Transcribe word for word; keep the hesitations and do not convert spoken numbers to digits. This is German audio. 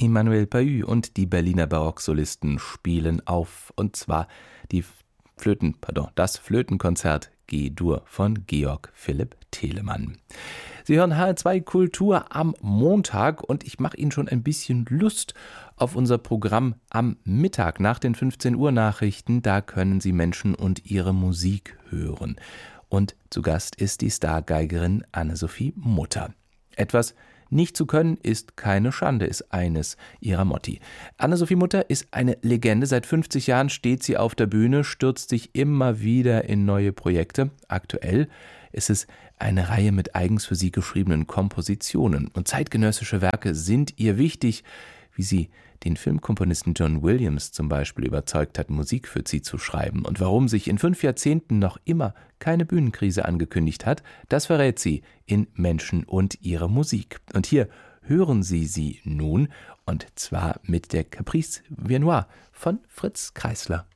Emmanuel Pahü und die Berliner Barocksolisten spielen auf, und zwar die Flöten, pardon, das Flötenkonzert G-Dur von Georg Philipp Telemann. Sie hören H R zwei Kultur am Montag und ich mache Ihnen schon ein bisschen Lust auf unser Programm am Mittag nach den fünfzehn Uhr Nachrichten. Da können Sie Menschen und ihre Musik hören. Und zu Gast ist die Stargeigerin Anne-Sophie Mutter. Etwas nicht zu können ist keine Schande, ist eines ihrer Motti. Anne-Sophie Mutter ist eine Legende. Seit fünfzig Jahren steht sie auf der Bühne, stürzt sich immer wieder in neue Projekte. Aktuell ist es eine Reihe mit eigens für sie geschriebenen Kompositionen. Und zeitgenössische Werke sind ihr wichtig, wie sie den Filmkomponisten John Williams zum Beispiel überzeugt hat, Musik für sie zu schreiben. Und warum sich in fünf Jahrzehnten noch immer keine Bühnenkrise angekündigt hat, das verrät sie in Menschen und ihre Musik. Und hier hören Sie sie nun, und zwar mit der Caprice Viennois von Fritz Kreisler.